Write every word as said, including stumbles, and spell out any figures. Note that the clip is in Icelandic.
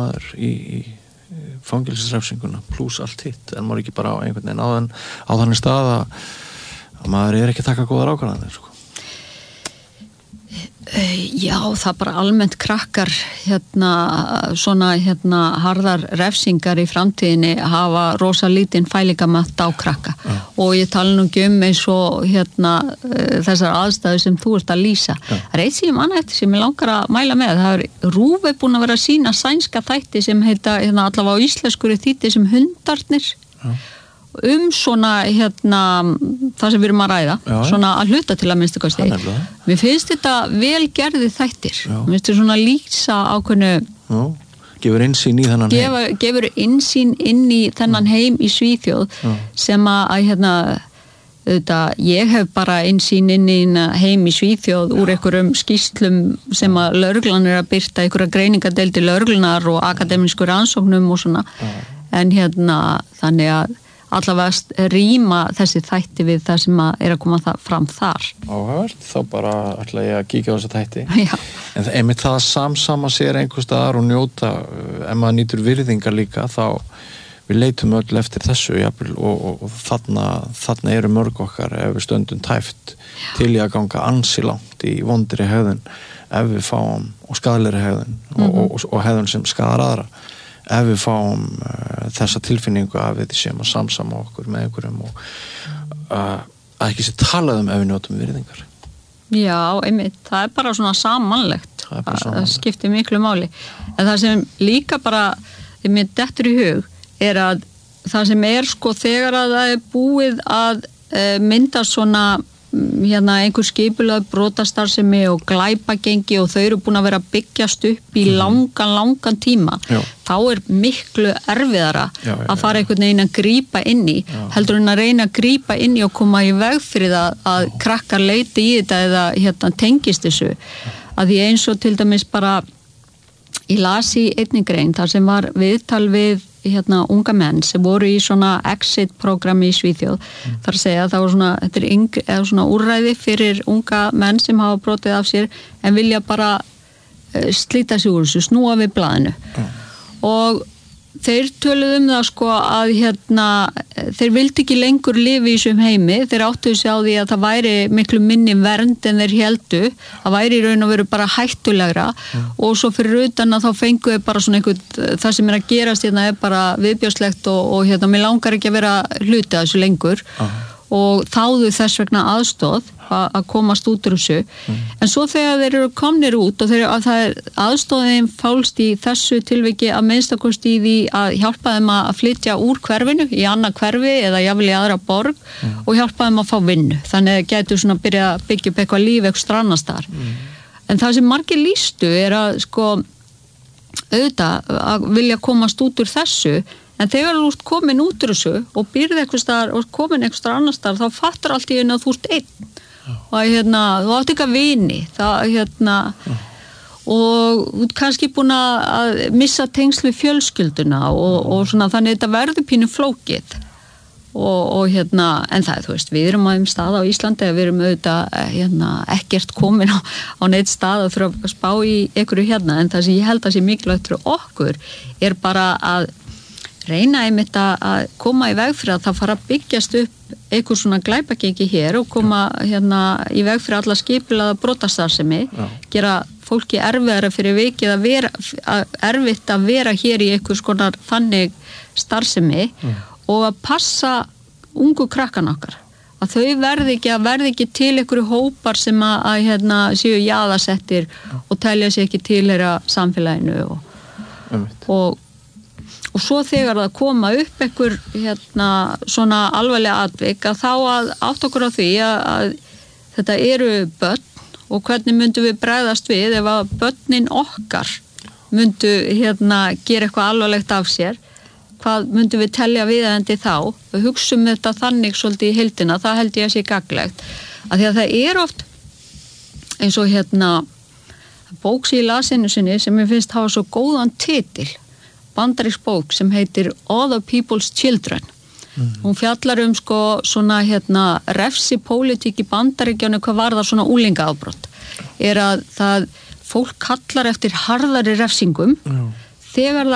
maður í, í fangelsisrefsinguna pluss allt hitt, en maður ekki bara á einhvern veginn á, þann, á þannig stað að, að maður er ekki að taka góðar ákvarðanir sko. Já, það bara almennt krakkar hérna, svona hérna harðar refsingar í framtíðinni hafa rosa lítinn fælingamátt á krakka ja. Og ég tala nú ekki um eins og hérna þessar aðstæður sem þú ert að lýsa. Ja. Það er eitt sem annað eftir sem ég langar að mæla með. Það er RÚV búin að vera að sýna sænska þætti sem heita hérna allavega á íslensku þýddi sem hundarnir. Ja. Um svona hérna það sem við erum að ræða, já, svona að hluta til að minnstu kosti. Mér finnst þetta vel gerði þættir. Já. Mér finnst þetta svona lýsa ákveðnu já. Gefur innsýn í þennan gefa, heim. Gefur innsýn inn í þennan já. Heim í Svíþjóð já. Sem að, að hérna auðvitað, ég hef bara innsýn inn í heim í Svíþjóð úr einhverjum skýrslum sem að lögreglan er að birta, einhverja greiningadeildi lögreglunar og akademísku rannsóknum og svona. Já. En hérna þannig að allavega rýma þessi þætti við það sem að er að koma það fram þar. Áhugavert, þá bara ætla ég að kíkja á þessa þætti. Já. En það, einmitt það að samsama sér einhvers staðar og njóta, ef maður nýtur virðingar líka, þá við leitum öll eftir þessu jafnvel, og, og, og þarna, þarna eru mörg okkar ef við stöndum tæft já. Til í að ganga ansi langt í vondri hegðun ef við fáum og skaðlegri hegðun mm-hmm. og, og, og hegðun sem skaðar aðra. Ef við fáum uh, þessa tilfinningu að við séum að samsama okkur með einhverjum og uh, að ekki sé talað um ef við njótum virðingar. Já, einmitt, það er bara svona samanlegt. Það, bara samanlegt. Það skiptir miklu máli. En það sem líka bara, þegar mér dettur í hug, er að það sem er sko þegar að það er búið að uh, mynda svona hérna einhver skipulað brotastarfsemi og glæpagengi og þau eru búin að vera að byggjast upp í langan, langan tíma. Já. Þá er miklu erfiðara já, já, að fara einhvern veginn að grípa inn í já. Heldur en að reyna að grípa inn í og koma í veg fyrir það að krakkar leiti í þetta eða hérna tengist þessu. Að því eins og til dæmis bara ég las í einni grein þar sem var viðtal við hérna unga menn sem voru í svona exit-programmi í Svíþjóð mm. þar að segja að það var svona, þetta er yng, eða svona úrræði fyrir unga menn sem hafa brotið af sér en vilja bara uh, slíta sig úr þessu, snúa við blaðinu mm. og þeir töluðu um það sko að hérna þeir vildi ekki lengur lifa í þessum heimi, þeir áttuðu sig á því að það væri miklu minni vernd en þeir héldu, það væri í raun og veru bara hættulegra mm. og svo fyrir utan að þá fenguðu bara svona einhvern, það sem er að gerast hérna er bara viðbjóðslegt og, og hérna mér langar ekki að vera hluti að þessu lengur uh. og þáðu þess vegna aðstóð að komast út úr þessu mm. en svo þegar þeir eru komnir út og þeir, að það er aðstóðin fálst í þessu tilviki að minnstakosti í því að hjálpa þeim að flytja úr hverfinu í annað hverfi eða jafnvel í aðra borg mm. og hjálpa þeim að fá vinnu þannig að getur svona að byrja að byggja upp eitthvað líf eitthvað annars þar mm. en það sem margir lýstu er að sko auðvitað að vilja komast út úr þessu en þegar þú ert komin út úr þessu og byrði eitthvað staðar og komin eitthvað staðar annars staðar þá fattar allt í einu að þú ert einn og hérna, þú átt ekki að vini það hérna mm. og þú ert kannski búin að missa tengsl við fjölskylduna og, og svona þannig þetta verður pínu flókið og, og hérna, en það, þú veist, við erum á þeim stað á Íslandi að við erum auðvitað hérna, ekkert komin á, á neitt stað og þurfa að spá í einhverju hérna en það sem ég held að sé mikilvægt fyrir okkur er bara að reyna einmitt að koma í veg fyrir að það fara að byggjast upp einhver svona glæpagengi hér og koma hérna í veg fyrir alla skipulaða brotastarfsemi, gera fólki erfiðara fyrir vikið að vera að erfitt að vera hér í einhvers konar þannig starfsemi mm. og að passa ungu krakkan okkar að þau verði ekki að verði ekki til einhverju hópar sem að, að hérna séu jaðarsettir mm. og telja sig ekki til þeirra samfélaginu og, mm. og og svo þegar það koma upp einhver hérna svona alvarlega atvik að þá að átt okkur á því að, að þetta eru börn og hvernig myndum við bregðast við ef að börnin okkar myndu hérna gera eitthvað alvarlegt af sér hvað myndum við telja viðeigandi þá við hugsum þetta þannig svolítið í heildina það held ég að sé gagnlegt að því að það er oft eins og hérna bók sem ég las einu sinni sem ég finnst hafa svo góðan titil bandarísk bók sem heitir Other People's Children. Mm. Hún fjallar um sko svona hérna refsipólitík í Bandaríkjunum hvað var það svona úlingaafbrot. Er að það fólk kallar eftir harðari refsingum mm. þegar það